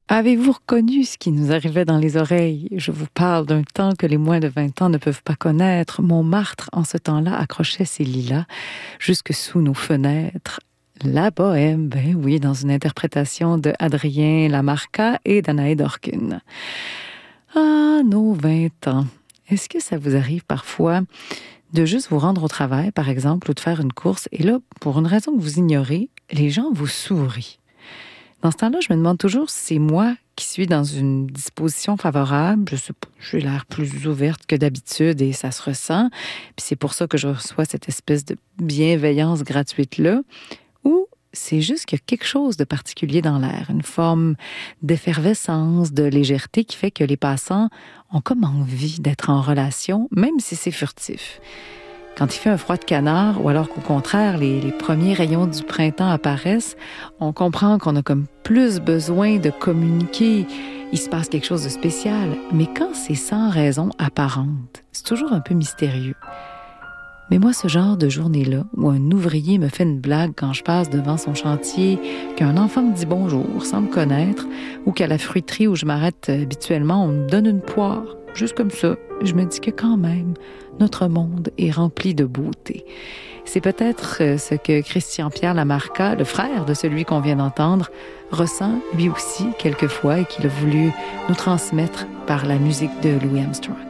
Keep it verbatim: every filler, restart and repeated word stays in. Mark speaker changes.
Speaker 1: Avez-vous reconnu ce qui nous arrivait dans les oreilles? Je vous parle d'un temps que les moins de vingt ans ne peuvent pas connaître. Montmartre, en ce temps-là, accrochait ses lilas jusque sous nos fenêtres. La bohème, ben oui, dans une interprétation de Adrien Lamarca et d'Anaï Dorkin. Ah, nos vingt ans. Est-ce que ça vous arrive parfois de juste vous rendre au travail, par exemple, ou de faire une course, et là, pour une raison que vous ignorez, les gens vous sourient? Dans ce temps-là, je me demande toujours si c'est moi qui suis dans une disposition favorable. Je sais pas, j'ai l'air plus ouverte que d'habitude et ça se ressent. Puis c'est pour ça que je reçois cette espèce de bienveillance gratuite-là. Ou c'est juste qu'il y a quelque chose de particulier dans l'air, une forme d'effervescence, de légèreté qui fait que les passants ont comme envie d'être en relation, même si c'est furtif. Quand il fait un froid de canard, ou alors qu'au contraire, les, les premiers rayons du printemps apparaissent, on comprend qu'on a comme plus besoin de communiquer. Il se passe quelque chose de spécial. Mais quand c'est sans raison apparente, c'est toujours un peu mystérieux. Mais moi, ce genre de journée-là, où un ouvrier me fait une blague quand je passe devant son chantier, qu'un enfant me dit bonjour sans me connaître, ou qu'à la fruiterie où je m'arrête habituellement, on me donne une poire, juste comme ça, je me dis que quand même, notre monde est rempli de beauté. C'est peut-être ce que Christian-Pierre Lamarca, le frère de celui qu'on vient d'entendre, ressent lui aussi quelquefois et qu'il a voulu nous transmettre par la musique de Louis Armstrong.